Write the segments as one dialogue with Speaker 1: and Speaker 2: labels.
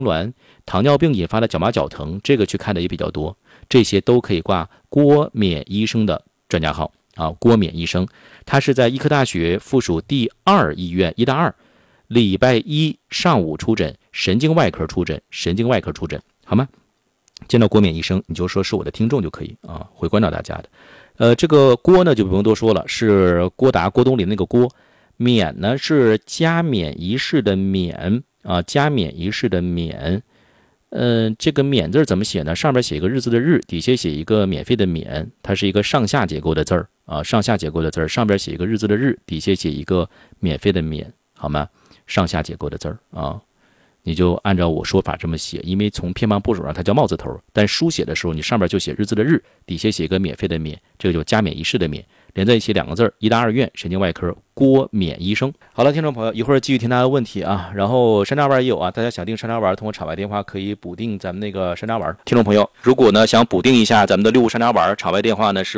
Speaker 1: 挛、糖尿病引发的脚麻脚疼，这个去看的也比较多，这些都可以挂郭冕医生的专家号啊。郭冕医生，他是在医科大学附属第2医院1大2，礼拜一上午出诊，神经外科出诊，好吗？见到郭冕医生，你就说是我的听众就可以啊，会关照大家的。这个郭呢就不用多说了，是郭达、郭冬临那个郭。冕呢是加冕仪式的冕啊，加冕仪式的冕。这个冕字怎么写呢？上边写一个日字的日，底下写一个免费的免，它是一个上下结构的字儿啊，上下结构的字儿，上边写一个日字的日，底下写一个免费的免，好吗？上下结构的字儿啊。你就按照我说法这么写，因为从偏旁部首上它叫帽字头，但书写的时候你上边就写日字的日，底下写一个免费的免，这个就加冕仪式的免，连在一起2个字，医大2院神经外科郭冕医生。好了，听众朋友，一会儿继续听大家的问题啊。然后山楂丸也有啊，大家想订山楂丸，通过场外电话可以补订咱们那个山楂丸。听众朋友，如果呢想补订一下咱们的六物山楂丸，场外电话呢是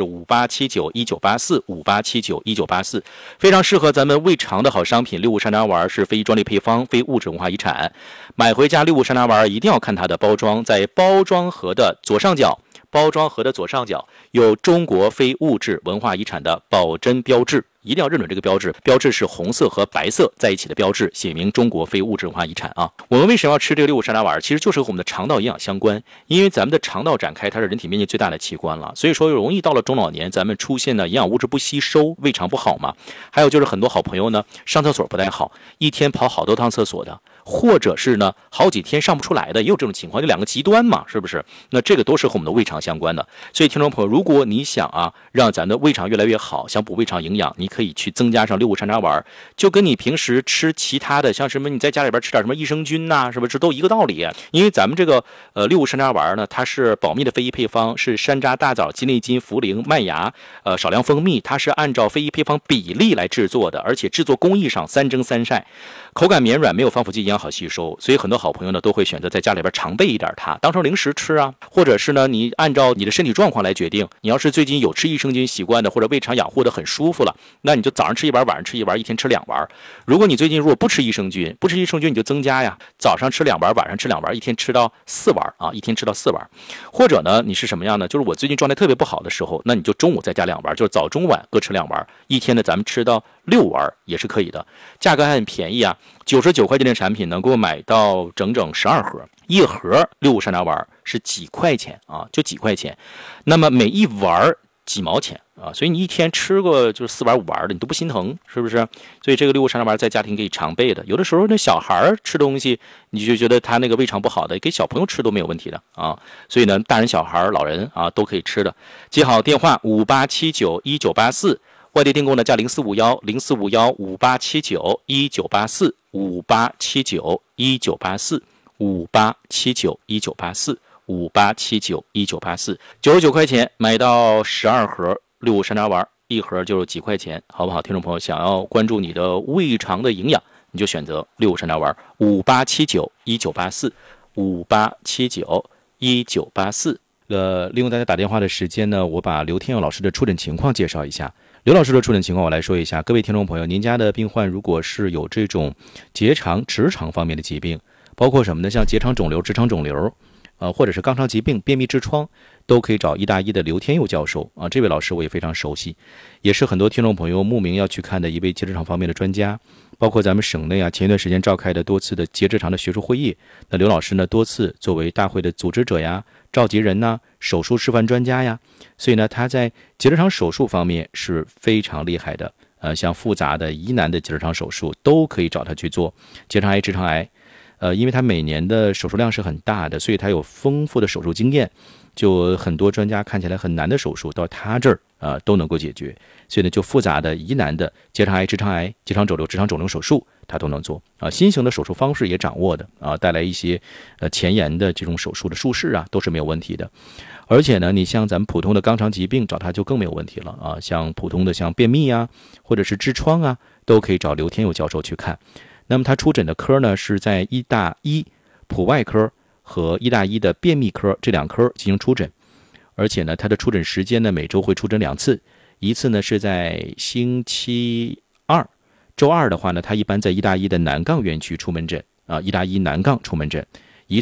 Speaker 1: 58791984，58791984，非常适合咱们胃肠的好商品。六物山楂丸是非专利配方，非物质文化遗产。买回家六物山楂丸一定要看它的包装，在包装盒的左上角有中国非物质文化遗产的保真标志，一定要认准这个标志，标志是红色和白色在一起的标志，写明中国非物质文化遗产啊。我们为什么要吃这个六物山楂丸？其实就是和我们的肠道营养相关，因为咱们的肠道展开它是人体面积最大的器官了，所以说容易到了中老年咱们出现呢营养物质不吸收，胃肠不好嘛。还有就是很多好朋友呢上厕所不太好，一天跑好多趟厕所的，或者是呢好几天上不出来的，也有这种情况，这2个极端嘛，是不是？那这个都是和我们的胃肠相关的。所以听众朋友，如果你想让咱的胃肠越来越好，想补胃肠营养，你可以去增加上六物山楂丸，就跟你平时吃其他的像什么你在家里边吃点什么益生菌呐，是不是都一个道理？因为咱们这个六物山楂丸呢，它是保密的非遗配方，是山楂、大枣、鸡内金、茯苓、麦芽少量蜂蜜，它是按照非遗配方比例来制作的，而且制作工艺上3蒸3晒，口感绵软，没有防腐剂，营养好吸收。所以很多好朋友呢都会选择在家里边常备一点它，当成零食吃啊，或者是呢你按照你的身体状况来决定。你要是最近有吃益生菌习惯的，或者胃肠养护的很舒服了，那你就早上吃1丸，晚上吃1丸，一天吃2丸。如果你最近如果不吃益生菌你就增加呀，早上吃2丸，晚上吃2丸，一天吃到4丸啊，一天吃到4丸。或者呢你是什么样呢？就是我最近状态特别不好的时候，那你就中午再加2丸，就是早中晚各吃2丸，一天呢咱们吃到6丸也是可以的。价格还很便宜啊，99块钱的产品能够买到整整12盒，一盒六物山楂丸是几块钱啊，就几块钱，那么每一丸几毛钱啊，所以你一天吃个就是4丸5丸的，你都不心疼，是不是？所以这个六物山楂丸在家庭可以常备的，有的时候那小孩吃东西，你就觉得他那个胃肠不好的，给小朋友吃都没有问题的啊。所以呢，大人、小孩、老人啊都可以吃的。记好电话58791984，外地订购呢加0451-045157879，58791984，58791984，58791984，99块钱买到12盒六物山楂丸，一盒就是几块钱，好不好？听众朋友，想要关注你的胃肠的营养，你就选择六物山楂丸，58791984，58791984。利用大家打电话的时间呢，我把刘天佑老师的出诊情况介绍一下。刘老师的出诊情况我来说一下，各位听众朋友，您家的病患如果是有这种结肠、直肠方面的疾病，包括什么呢？像结肠肿瘤、直肠肿瘤，或者是肛肠疾病、便秘痔疮，都可以找医大一的刘天佑教授啊。这位老师我也非常熟悉，也是很多听众朋友慕名要去看的一位结直肠方面的专家。包括咱们省内前一段时间召开的多次的结直肠的学术会议，那刘老师呢多次作为大会的组织者呀、召集人呐、手术示范专家呀，所以呢他在结直肠手术方面是非常厉害的。像复杂的疑难的结直肠手术都可以找他去做，结肠癌、直肠癌。因为他每年的手术量是很大的，所以他有丰富的手术经验，就很多专家看起来很难的手术到他这儿都能够解决。所以呢，就复杂的疑难的结肠癌、直肠癌、结肠肿瘤、直肠肿瘤手术他都能做新型的手术方式也掌握的带来一些前沿的这种手术的术式都是没有问题的。而且呢，你像咱们普通的肛肠疾病找他就更没有问题了像普通的像便秘或者是痔疮都可以找刘天佑教授去看。那么他出诊的科呢是在医大一普外科和医大一的便秘科这2科进行出诊，而且呢他的出诊时间呢每周会出诊2次，一次呢是在星期二，周二的话呢他一般在医大一的南岗院区出门诊医大一南岗出门诊，